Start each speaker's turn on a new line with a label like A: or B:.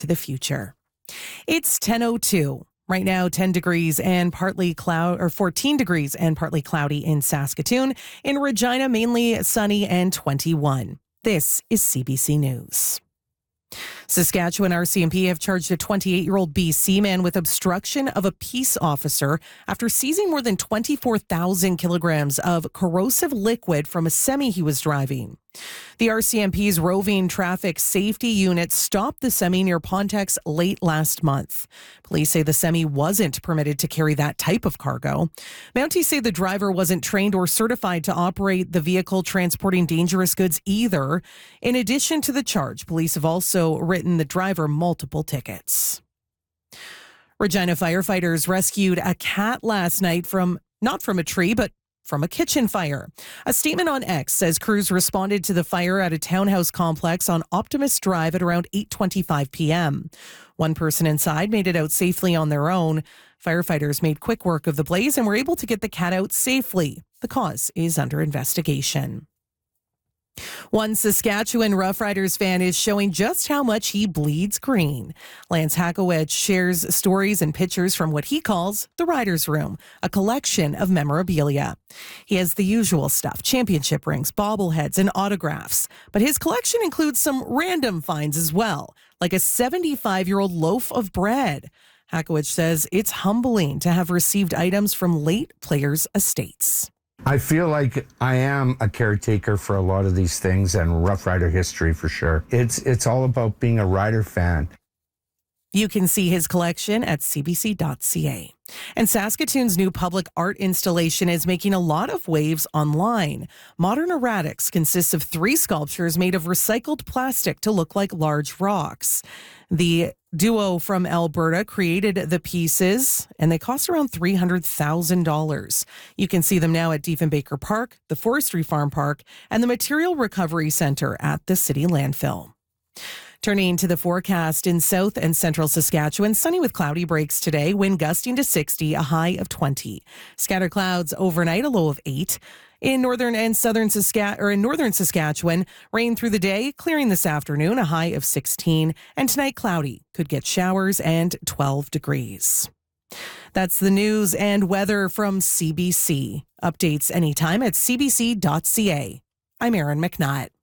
A: to the future. It's 10:02. Right now, 10 degrees and partly cloud, or 14 degrees and partly cloudy in Saskatoon. In Regina, mainly sunny and 21. This is CBC News. Saskatchewan RCMP have charged a 28-year-old BC man with obstruction of a peace officer after seizing more than 24,000 kilograms of corrosive liquid from a semi he was driving. The RCMP's roving traffic safety unit stopped the semi near Pontex late last month. Police say the semi wasn't permitted to carry that type of cargo. Mounties say the driver wasn't trained or certified to operate the vehicle transporting dangerous goods either. In addition to the charge, police have also written the driver multiple tickets. Regina firefighters rescued a cat last night not from a tree, but from a kitchen fire. A statement on X says crews responded to the fire at a townhouse complex on Optimus Drive at around 8:25 p.m. One person inside made it out safely on their own. Firefighters made quick work of the blaze and were able to get the cat out safely. The cause is under investigation. One Saskatchewan Roughriders fan is showing just how much he bleeds green. Lance Hakowicz shares stories and pictures from what he calls the Riders' Room, a collection of memorabilia. He has the usual stuff, championship rings, bobbleheads, and autographs. But his collection includes some random finds as well, like a 75-year-old loaf of bread. Hakowicz says it's humbling to have received items from late players' estates.
B: I feel like I am a caretaker for a lot of these things and Rough Rider history for sure. It's all about being a Rider fan.
A: You can see his collection at cbc.ca. And Saskatoon's new public art installation is making a lot of waves online. Modern Erratics consists of 3 sculptures made of recycled plastic to look like large rocks. The duo from Alberta created the pieces, and they cost around $300,000. You can see them now at Diefenbaker Park, the Forestry Farm Park, and the Material Recovery Centre at the City Landfill. Turning to the forecast in south and central Saskatchewan, sunny with cloudy breaks today, wind gusting to 60, a high of 20. Scattered clouds overnight, a low of 8. In northern and southern Saskatchewan, rain through the day, clearing this afternoon, a high of 16. And tonight, cloudy, could get showers and 12 degrees. That's the news and weather from CBC. Updates anytime at cbc.ca. I'm Erin McNutt.